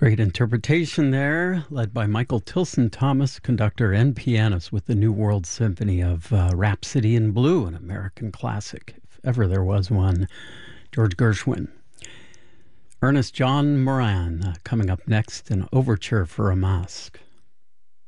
Great interpretation there, led by Michael Tilson Thomas, conductor and pianist with the New World Symphony of Rhapsody in Blue, an American classic, if ever there was one. George Gershwin. Ernest John Moran coming up next, an overture for a masque.